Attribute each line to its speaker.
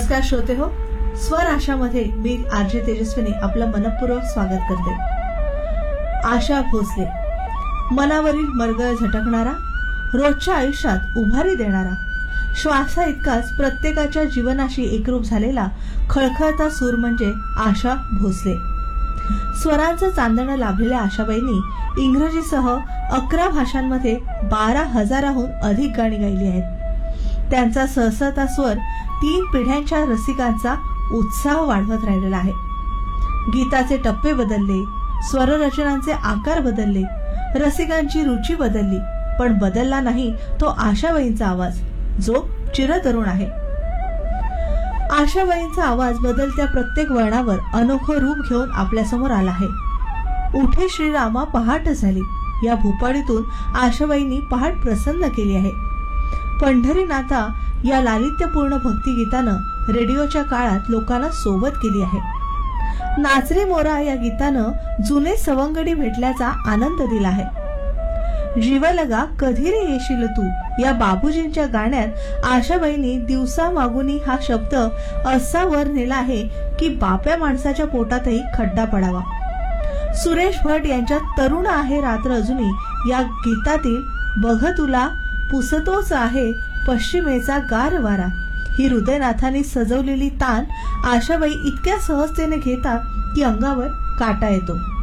Speaker 1: नमस्कार श्रोते हो, स्वर आशामध्ये मी आरजे तेजस्विनी आपलं मनपूर्वक स्वागत करते. आशा भोसले, मनावरील मरगळ झटकणारा, रोजच्या आयुष्यात उभारी देणारा, श्वासा इतकाच प्रत्येकाच्या जीवनाशी एकरूप झालेला खळखळता सूर म्हणजे आशा भोसले. स्वरांचं चांदणं लाभलेल्या आशाबाईंनी इंग्रजीसह 11 भाषांमध्ये 12,000हून अधिक गाणी गायली आहेत. त्यांचा सहसता स्वर 3 पिढ्यांच्या रसिकांचा उत्साह वाढवत राहिलेला आहे. गीताचे टप्पे बदलले, स्वररचनांचे आकार बदलले, रसिकांची रुची बदलली, पण बदलला नाही तो आशाबाईंचा आवाज, जो चिरतरुण आहे. आशाबाईंचा आवाज बदलत्या प्रत्येक वळणावर अनोखं रूप घेऊन आपल्यासमोर आला आहे. उठे श्रीरामा पहाट झाली या भूपाळीतून आशाबाईंनी पहाट प्रसन्न केली आहे. पंढरीनाथा या लालित्यपूर्ण भक्तिगीतानं रेडिओच्या काळात लोकांना सोबत केली आहे. नाचरे मोरा या गीतानं जुने सवंगडी भेटल्याचा आनंद दिला आहे. जीवलगा कधी रे येशील तू या बाबूजींच्या गाण्यात आशाबाईंनी दिवसा मागुनी हा शब्द असा वर नेला आहे की बाप्या माणसाच्या पोटातही खड्डा पडावा. सुरेश भट यांच्या तरुण आहे रात्र अजूनी या गीतातील बघ तुला पुसतोच आहे पश्चिमेचा गार वारा ही हृदयनाथांनी सजवलेली तान आशाबाई इतक्या सहजतेने घेतात की अंगावर काटा येतो.